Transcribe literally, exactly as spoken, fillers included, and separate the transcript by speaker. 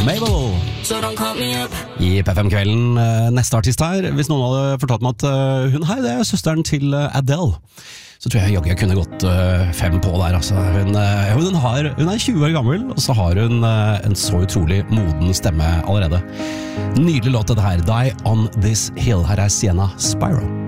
Speaker 1: Mabel i P fem-kvelden. Neste artist her, hvis noen hadde fortalt meg at hun her, det er søsteren til Adele, så tror jeg jaggu jeg kunne gått fem på der. Altså. Hun, hun, har, hun er tjue år gammel, og så har hun en så utrolig moden stemme allerede. Nydelig låt dette her, Die on This Hill. Her er Sienna Spyro.